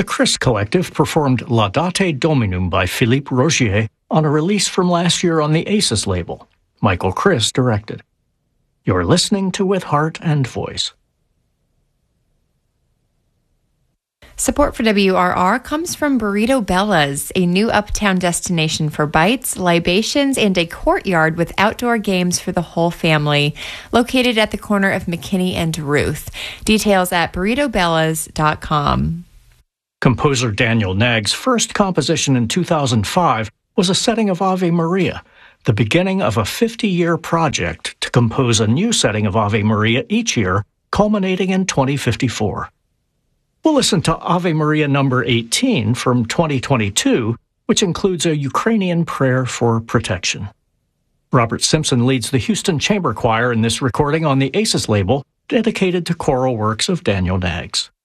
The Chris Collective performed Laudate Dominum by Philippe Rogier on a release from last year on the Aces label. Michael Chris directed. You're listening to With Heart and Voice. Support for WRR comes from Burrito Bella's, a new uptown destination for bites, libations, and a courtyard with outdoor games for the whole family, located at the corner of McKinney and Ruth. Details at burritobellas.com. Composer Daniel Nagg's first composition in 2005 was a setting of Ave Maria, the beginning of a 50-year project to compose a new setting of Ave Maria each year, culminating in 2054. We'll listen to Ave Maria number 18 from 2022, which includes a Ukrainian prayer for protection. Robert Simpson leads the Houston Chamber Choir in this recording on the Aces label, dedicated to choral works of Daniel Naggs.